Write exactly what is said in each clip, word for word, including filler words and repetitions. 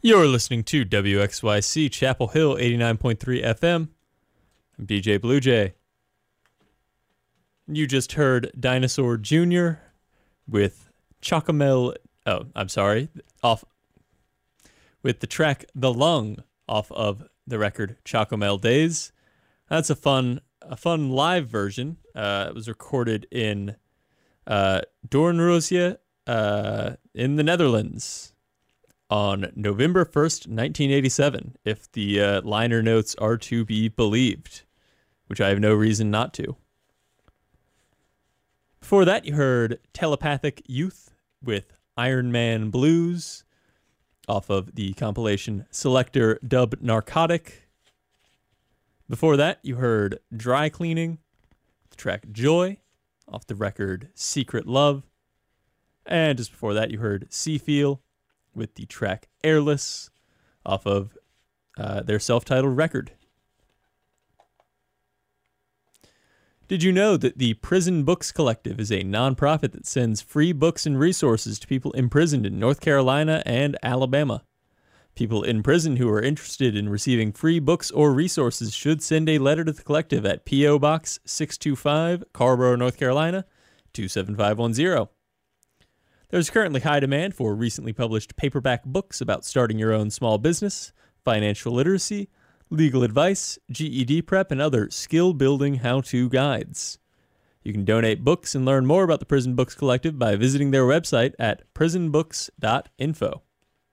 You're listening to W X Y C Chapel Hill eighty-nine point three F M. I'm D J Blue Jay. You just heard Dinosaur Junior with Chocomel. Oh, I'm sorry. Off with the track The Lung off of the record Chocomel Days. That's a fun a fun live version. Uh, it was recorded in uh, Doornroosje uh, in the Netherlands on November first, nineteen eighty-seven, if the uh, liner notes are to be believed, which I have no reason not to. Before that, you heard Telepathic Youth with Iron Man Blues off of the compilation Selector Dub Narcotic. Before that, you heard Dry Cleaning, the track Joy off the record Secret Love. And just before that, you heard Seafeel with the track Airless off of uh, their self-titled record. Did you know that the Prison Books Collective is a nonprofit that sends free books and resources to people imprisoned in North Carolina and Alabama? People in prison who are interested in receiving free books or resources should send a letter to the collective at P O. Box six two five, Carrboro, North Carolina, two seven five one zero. There's currently high demand for recently published paperback books about starting your own small business, financial literacy, legal advice, G E D prep, and other skill-building how-to guides. You can donate books and learn more about the Prison Books Collective by visiting their website at prison books dot info.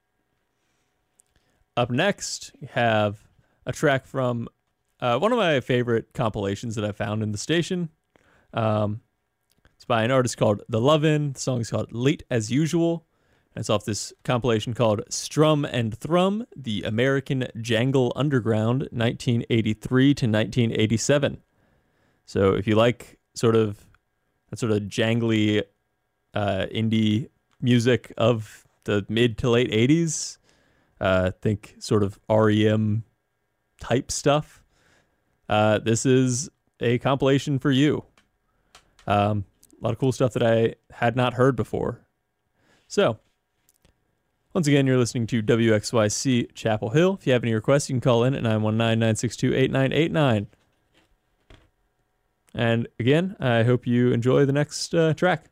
Up next, we have a track from uh, one of my favorite compilations that I found in the station. Um, it's by an artist called The Love-In. The song is called Late As Usual. And it's off this compilation called Strum and Thrum, The American Jangle Underground, nineteen eighty-three to nineteen eighty-seven. So if you like sort of that sort of jangly uh, indie music of the mid to late eighties, uh, think sort of R E M type stuff, uh, this is a compilation for you. Um, a lot of cool stuff that I had not heard before. So, once again, you're listening to W X Y C Chapel Hill. If you have any requests, you can call in at nine one nine, nine six two, eight nine eight nine. And again, I hope you enjoy the next uh, track.